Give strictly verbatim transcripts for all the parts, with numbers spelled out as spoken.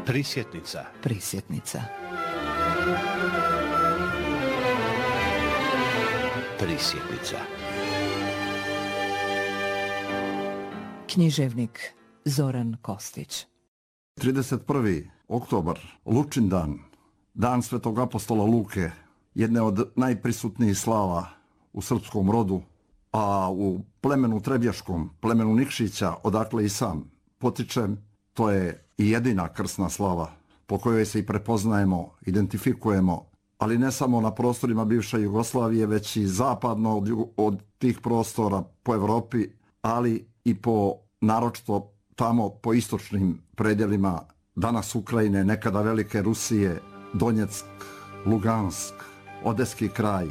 Prisjetnica. Prisjetnica. Prisjetnica. Književnik Zoran Kostić. trideset prvi oktobar, Lučin dan, dan Svetog apostola Luke, jedne od najprisutnijih slava u srpskom rodu, a u plemenu Trebjaškom, plemenu Nikšića, odakle i sam potičem, to je i jedina krsna slava po kojoj se i prepoznajemo, identifikujemo, ali ne samo na prostorima bivše Jugoslavije, već i zapadno od, od tih prostora po Evropi, ali i po naročito tamo po istočnim predjelima danas Ukrajine, nekada velike Rusije, Donjeck, Lugansk, Odeski kraj.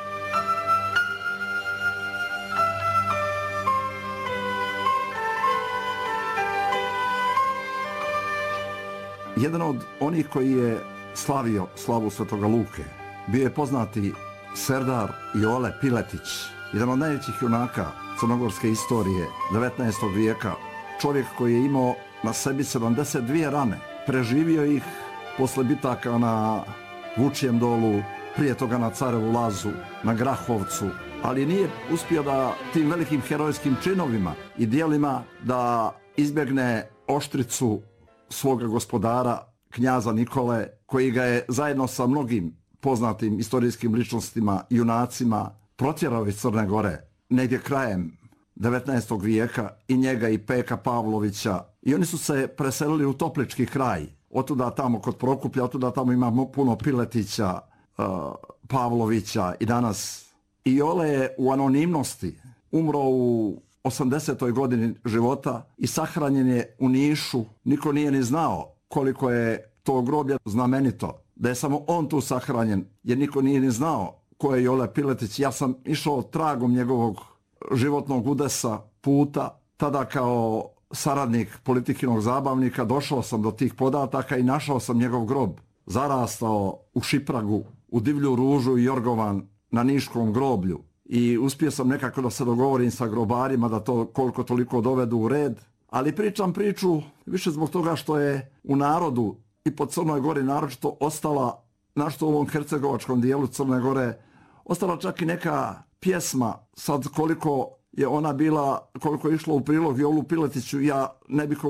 Jedan od onih koji je slavio slavu Svetoga Luke bio je poznati serdar Jole Piletić, jedan od najvećih junaka crnogorske istorije devetnaestog vijeka, čovjek koji je imao na sebi sedamdeset dvije rane, preživio ih posle bitaka na Vučijem dolu, prije toga na Carevu lazu, na Grahovcu, ali nije uspio da tim velikim herojskim činovima i dijelima da izbjegne oštricu svoga gospodara, knjaza Nikole, koji ga je zajedno sa mnogim poznatim istorijskim ličnostima, junacima, protjerao iz Crne Gore negdje krajem devetnaestog vijeka, i njega i Peka Pavlovića, i oni su se preselili u Toplički kraj, otuda tamo kod Prokuplja, otuda tamo ima puno Piletića, uh, Pavlovića i danas. I Jole je u anonimnosti umro u osamdesetoj godini života i sahranjen je u Nišu. Niko nije ni znao koliko je to groblje znamenito, da je samo on tu sahranjen, jer niko nije ni znao ko je Jole Piletić. Ja sam išao tragom njegovog životnog udesa, puta, tada kao saradnik Politikinog zabavnika došao sam do tih podataka i našao sam njegov grob, zarastao u šipragu, u divlju ružu i jorgovan na Niškom groblju. I uspio sam nekako da se dogovorim sa grobarima da to koliko toliko dovedu u red, ali pričam priču više zbog toga što je u narodu i po Crnoj Gori naročito ostala, našto u ovom hercegovačkom dijelu Crne Gore, ostala čak i neka pjesma. Sad koliko je ona bila, koliko je išlo u prilog Jolu Piletiću, ja ne bih